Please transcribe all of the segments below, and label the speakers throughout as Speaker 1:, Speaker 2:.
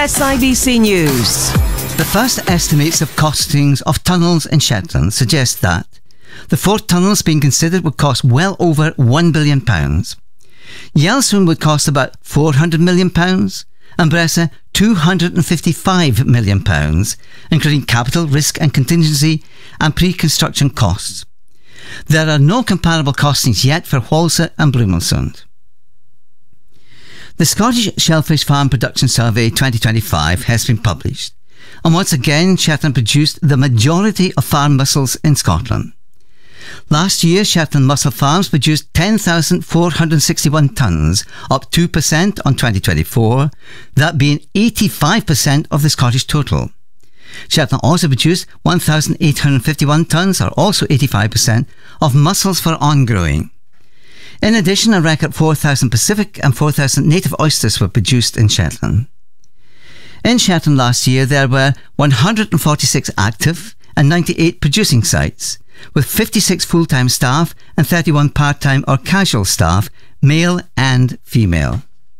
Speaker 1: SIBC News.
Speaker 2: The first estimates of costings of tunnels in Shetland suggest that the 4 tunnels being considered would cost well over £1 billion. Yellowstone would cost about £400 million and Bressa £255 million, including capital, risk and contingency and pre-construction costs. There are no comparable costings yet for Whalsat and Bloomelsound. The Scottish Shellfish Farm Production Survey 2025 has been published, and once again Shetland produced the majority of farm mussels in Scotland. Last year, Shetland mussel farms produced 10,461 tonnes, up 2% on 2024, that being 85% of the Scottish total. Shetland also produced 1,851 tonnes, or also 85%, of mussels for on-growing. In addition, a record 4,000 Pacific and 4,000 native oysters were produced in Shetland. In Shetland last year, there were 146 active and 98 producing sites, with 56 full-time staff and 31 part-time or casual staff, male and female.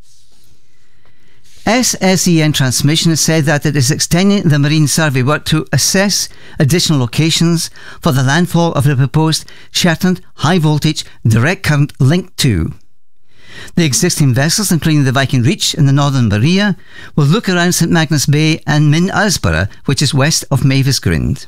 Speaker 2: SSEN Transmission has said that it is extending the marine survey work to assess additional locations for the landfall of the proposed Shetland High Voltage Direct Current Link 2. The existing vessels, including the Viking Reach and the Northern Maria, will look around St Magnus Bay and Min Ursborough, which is west of Mavis Grind.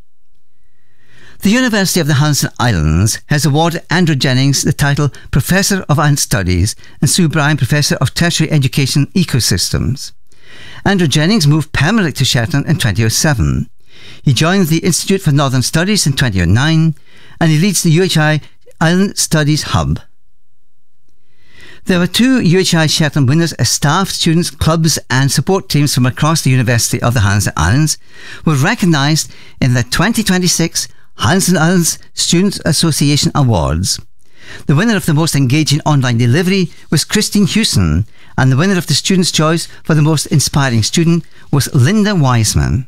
Speaker 2: The University of the Hanson Islands has awarded Andrew Jennings the title Professor of Ant Studies and Sue Bryan Professor of Tertiary Education Ecosystems. Andrew Jennings moved permanently to Shetland in 2007. He joined the Institute for Northern Studies in 2009 and he leads the UHI Island Studies Hub. There were 2 UHI Shetland winners as staff, students, clubs and support teams from across the University of the Hanson Islands were recognised in the 2026 Hanson Islands Students Association Awards. The winner of the most engaging online delivery was Christine Hewson, and the winner of the Student's Choice for the most inspiring student was Linda Wiseman.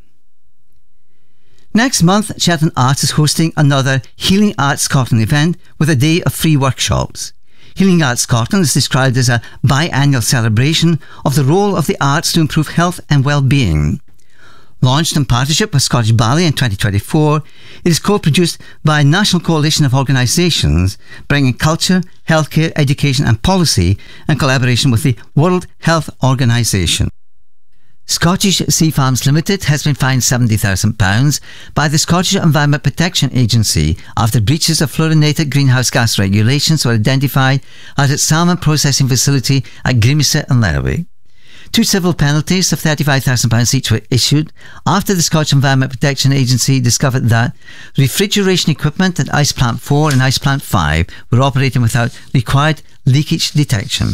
Speaker 2: Next month, Shetland Arts is hosting another Healing Arts Scotland event with a day of free workshops. Healing Arts Scotland is described as a biannual celebration of the role of the arts to improve health and well-being. Launched in partnership with Scottish Ballet in 2024, it is co-produced by a national coalition of organisations bringing culture, healthcare, education and policy in collaboration with the World Health Organisation. Scottish Sea Farms Limited has been fined £70,000 by the Scottish Environment Protection Agency after breaches of fluorinated greenhouse gas regulations were identified at its salmon processing facility at Grimsett and Lerwick. 2 civil penalties of £35,000 each were issued after the Scottish Environment Protection Agency discovered that refrigeration equipment at Ice Plant 4 and Ice Plant 5 were operating without required leakage detection.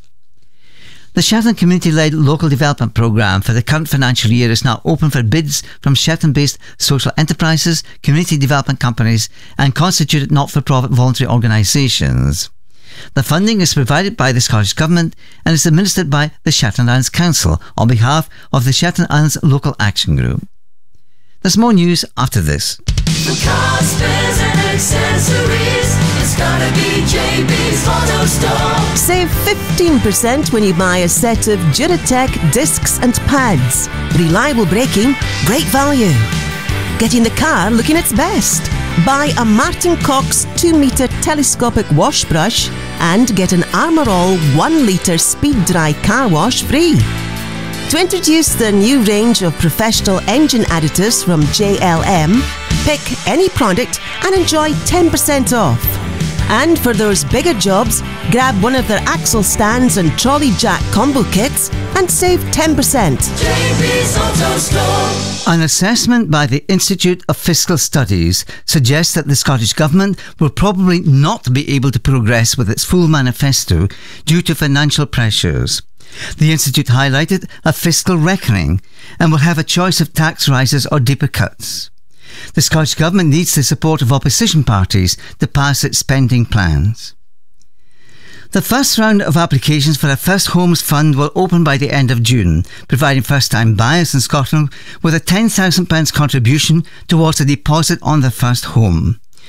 Speaker 2: The Shetland Community-led Local Development Programme for the current financial year is now open for bids from Shetland-based social enterprises, community development companies and constituted not-for-profit voluntary organisations. The funding is provided by the Scottish Government and is administered by the Shetland Islands Council on behalf of the Shetland Islands Local Action Group. There's more news after this.
Speaker 3: For cars, spares and accessories, it's gotta be JB's Auto Store.
Speaker 1: Save 15% when you buy a set of Duratec discs and pads. Reliable braking, great value. Getting the car looking its best. Buy a Martin Cox 2-metre telescopic wash brush and get an Armour All 1-litre speed dry car wash free. To introduce the new range of professional engine additives from JLM, pick any product and enjoy 10% off. And for those bigger jobs, grab one of their axle stands and trolley jack combo kits and save 10%.
Speaker 3: JB's Auto Store.
Speaker 2: An assessment by the Institute of Fiscal Studies suggests that the Scottish Government will probably not be able to progress with its full manifesto due to financial pressures. The Institute highlighted a fiscal reckoning and will have a choice of tax rises or deeper cuts. The Scottish Government needs the support of opposition parties to pass its spending plans. The first round of applications for a First Homes Fund will open by the end of June, providing first-time buyers in Scotland with a £10,000 contribution towards a deposit on their first home.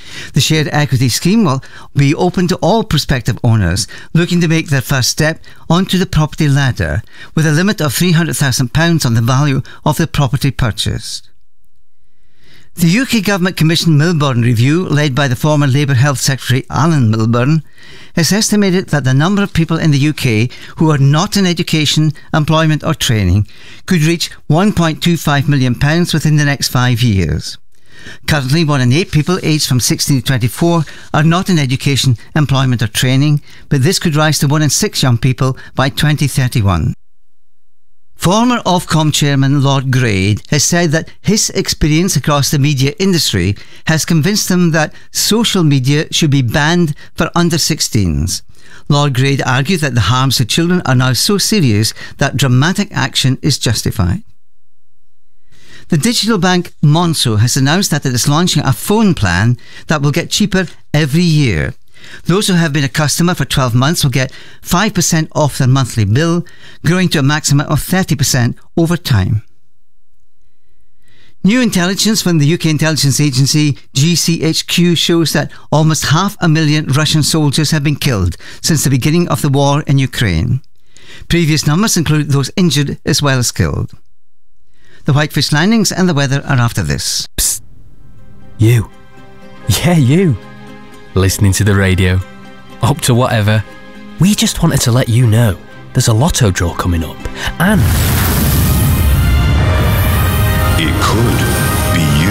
Speaker 2: The shared equity scheme will be open to all prospective owners looking to make their first step onto the property ladder, with a limit of £300,000 on the value of the property purchased. The UK Government commissioned Milburn Review, led by the former Labour Health Secretary Alan Milburn, has estimated that the number of people in the UK who are not in education, employment or training could reach £1.25 million within the next 5 years. Currently, 1 in 8 people aged from 16 to 24 are not in education, employment or training, but this could rise to 1 in 6 young people by 2031. Former Ofcom chairman Lord Grade has said that his experience across the media industry has convinced him that social media should be banned for under-16s. Lord Grade argued that the harms to children are now so serious that dramatic action is justified. The digital bank Monzo has announced that it is launching a phone plan that will get cheaper every year. Those who have been a customer for 12 months will get 5% off their monthly bill, growing to a maximum of 30% over time. New intelligence from the UK intelligence agency GCHQ shows that almost 500,000 Russian soldiers have been killed since the beginning of the war in Ukraine. Previous numbers include those injured as well as killed. The Whitefish landings and the weather are after this.
Speaker 4: Psst. You. Yeah, you. Listening to the radio. Up to whatever. We just wanted to let you know there's a lotto draw coming up, and
Speaker 5: it could be you.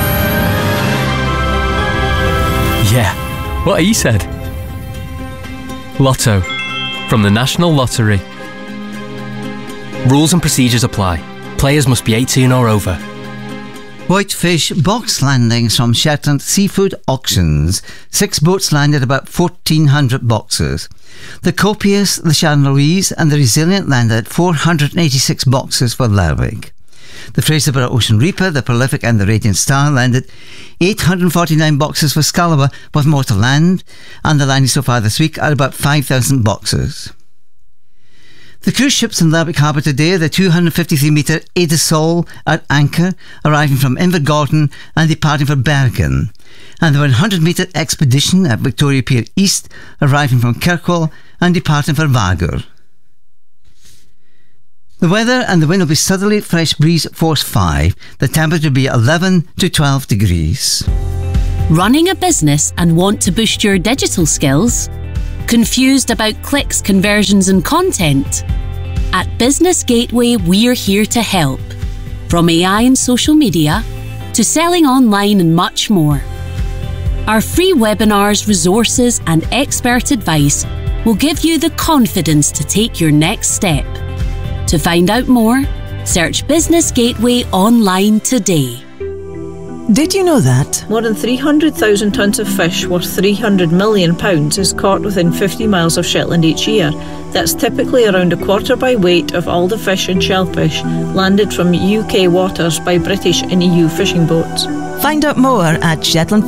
Speaker 4: Yeah, what he said. Lotto. From the National Lottery. Rules and procedures apply. Players must be 18 or over.
Speaker 2: Whitefish box landings from Shetland Seafood Auctions. 6 boats landed about 1,400 boxes. The Copious, the Sharon Louise and the Resilient landed 486 boxes for Lerwick. The Fraserburgh Ocean Reaper, the Prolific and the Radiant Star landed 849 boxes for Scalaba, with more to land, and the landings so far this week are about 5,000 boxes. The cruise ships in Lerwick Harbour today are the 253-metre Edisol at anchor, arriving from Invergordon and departing for Bergen, and the 100-metre Expedition at Victoria Pier East, arriving from Kirkwall and departing for Vagur. The weather and the wind will be southerly, fresh breeze force 5. The temperature will be 11 to 12 degrees.
Speaker 6: Running a business and want to boost your digital skills? Confused about clicks, conversions and content? At Business Gateway, we're here to help. From AI and social media to selling online and much more. Our free webinars, resources and expert advice will give you the confidence to take your next step. To find out more, search Business Gateway online today.
Speaker 1: Did you know that?
Speaker 7: More than 300,000 tonnes of fish worth £300 million is caught within 50 miles of Shetland each year. That's typically around a quarter by weight of all the fish and shellfish landed from UK waters by British and EU fishing boats.
Speaker 1: Find out more at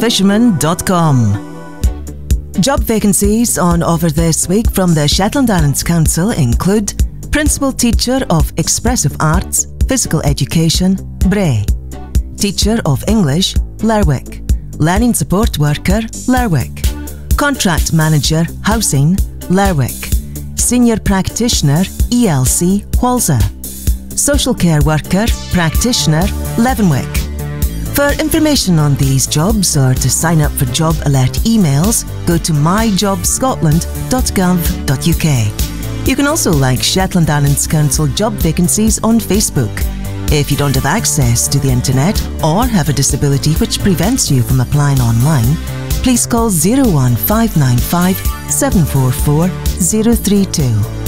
Speaker 1: shetlandfisherman.com. Job vacancies on offer this week from the Shetland Islands Council include Principal Teacher of Expressive Arts, Physical Education, Bray. Teacher of English, Lerwick. Learning Support Worker, Lerwick. Contract Manager, Housing, Lerwick. Senior Practitioner, ELC, Walser. Social Care Worker, Practitioner, Leavenwick. For information on these jobs or to sign up for job alert emails, go to myjobscotland.gov.uk. You can also like Shetland Islands Council job vacancies on Facebook. If you don't have access to the internet or have a disability which prevents you from applying online, please call 01595 744 032.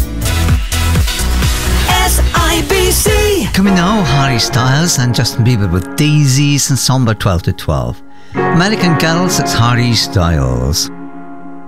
Speaker 3: SIBC.
Speaker 2: Coming now, Harry Styles and Justin Bieber with Daisies and Somber 12 to 12. American Girls, it's Harry Styles.